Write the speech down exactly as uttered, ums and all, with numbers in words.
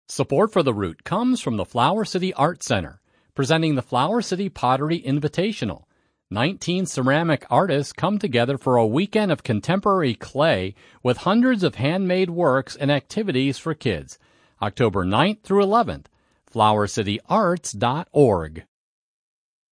Support for the route comes from the Flower City Art Center, presenting the Flower City Pottery Invitational. nineteen ceramic artists come together for a weekend of contemporary clay with hundreds of handmade works and activities for kids. October ninth through eleventh. flower city arts dot org